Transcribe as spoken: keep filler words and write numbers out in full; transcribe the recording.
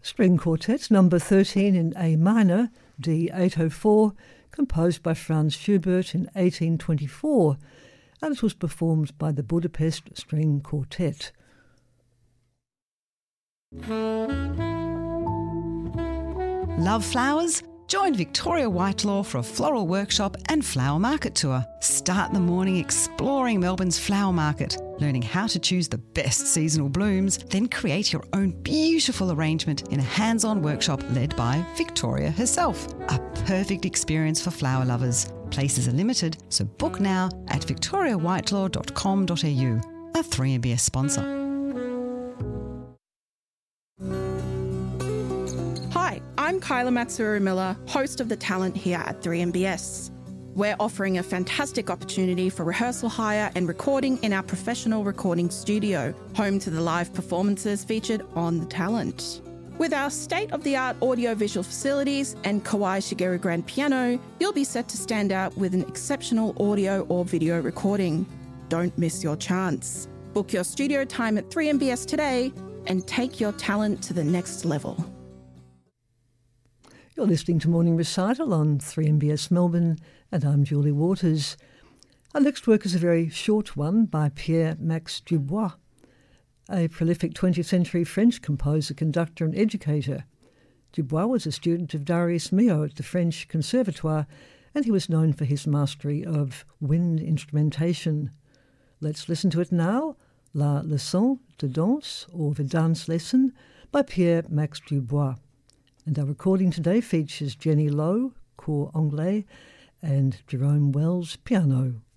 String Quartet number thirteen in A minor, D eight oh four, composed by Franz Schubert in eighteen twenty-four, and it was performed by the Budapest String Quartet. Love flowers? Join Victoria Whitelaw for a floral workshop and flower market tour. Start the morning exploring Melbourne's flower market, learning how to choose the best seasonal blooms, then create your own beautiful arrangement in a hands-on workshop led by Victoria herself. A perfect experience for flower lovers. Places are limited, so book now at victoria whitelaw dot com dot a u. A three M B S sponsor. Hi, I'm Kyla Matsuru-Miller, host of The Talent here at three M B S. We're offering a fantastic opportunity for rehearsal hire and recording in our professional recording studio, home to the live performances featured on The Talent. With our state-of-the-art audio-visual facilities and Kawai Shigeru grand piano, you'll be set to stand out with an exceptional audio or video recording. Don't miss your chance. Book your studio time at three M B S today and take your talent to the next level. You're listening to Morning Recital on three M B S Melbourne, and I'm Julie Waters. Our next work is a very short one by Pierre-Max Dubois, a prolific twentieth century French composer, conductor and educator. Dubois was a student of Darius Milhaud at the French Conservatoire, and he was known for his mastery of wind instrumentation. Let's listen to it now, La Leçon de Danse, or The Dance Lesson, by Pierre-Max Dubois. And our recording today features Jenny Lowe, cor anglais, and Jerome Wells, piano.